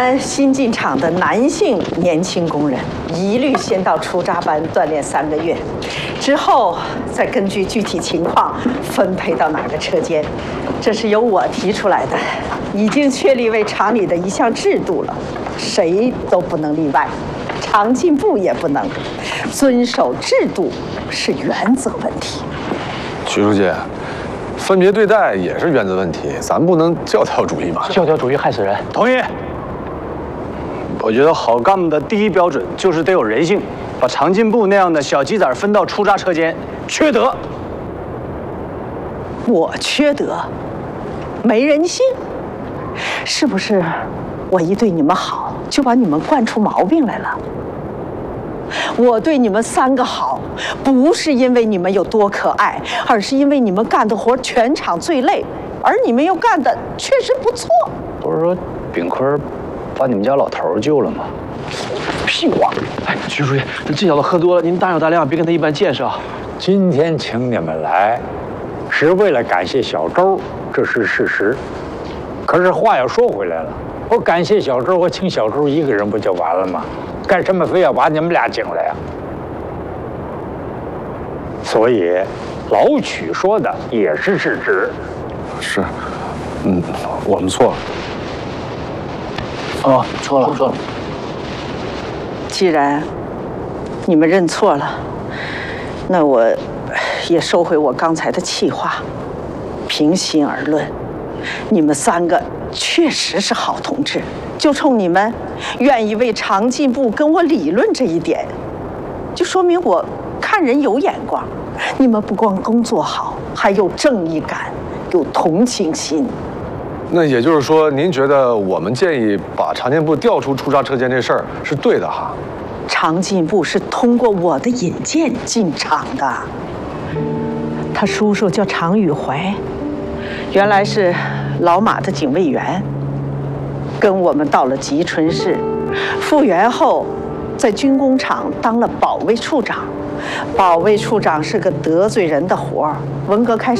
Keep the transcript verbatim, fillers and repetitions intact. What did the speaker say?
凡新进厂的男性年轻工人，一律先到出扎班锻炼三个月，之后再根据具体情况分配到哪个车间。这是由我提出来的，已经确立为厂里的一项制度了，谁都不能例外，厂进部也不能。遵守制度是原则问题。 徐书记，分别对待也是原则问题，咱不能教条主义嘛。 教条主义害死人。 同意。我觉得好干部的第一标准就是得有人性，把厂进部那样的小鸡仔分到出扎车间，缺德。 我缺德，没人性，是不是？我一对你们好，就把你们惯出毛病来了。我对你们三个好，不是因为你们有多可爱，而是因为你们干的活全场最累，而你们又干的确实不错。 不是说炳坤把你们家老头救了吗？ 屁话！哎，徐书记，这小子喝多了，您大小大量，别跟他一般见识啊。 今天请你们来，是为了感谢小周，这是事实。可是话又说回来了，我感谢小周，我请小周一个人不就完了吗？干什么非要把你们俩请来呀？所以，老曲说的也是事实。 是，嗯，我们错了。 哦，错了，错了。 既然你们认错了，那我也收回我刚才的气话。平心而论，你们三个确实是好同志。就冲你们愿意为厂进部跟我理论这一点，就说明我看人有眼光。你们不光工作好，还有正义感，有同情心。 那也就是说，您觉得我们建议把厂进部调出出扎车间这事儿是对的哈？ 厂进部是通过我的引荐进厂的，他叔叔叫常宇怀，原来是老马的警卫员。跟我们到了吉春市，复员后，在军工厂当了保卫处长。保卫处长是个得罪人的活儿，文革开始。